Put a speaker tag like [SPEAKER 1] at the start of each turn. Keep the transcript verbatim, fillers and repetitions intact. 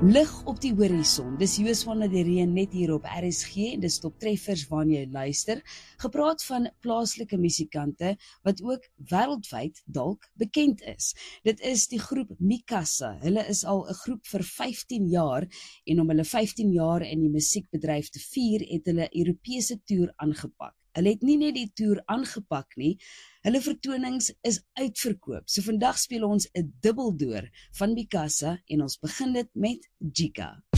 [SPEAKER 1] Lig op die horison, dis Jooswana de Reen net hier op R S G en dis Top Treffers waarna jy luister. Gepraat van plaaslike musikante wat ook wêreldwyd dalk bekend is. Dit is die groep Mikasa. Hulle is al 'n groep vir vyftien jaar en om hulle vyftien jaar in die musiekbedryf te vier, het hulle Europese toer aangepak. Hulle het nie net die toer aangepak nie, hulle vertonings is uitverkoop. So vandag speel ons 'n dubbeldoor van Mikasa en ons begin dit met Jika.